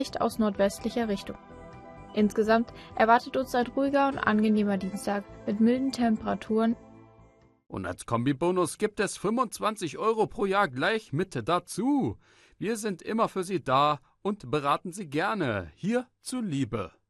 aus nordwestlicher Richtung. Insgesamt erwartet uns ein ruhiger und angenehmer Dienstag mit milden Temperaturen. Und als Kombibonus gibt es 25 € pro Jahr gleich mit dazu. Wir sind immer für Sie da und beraten Sie gerne hier zuliebe.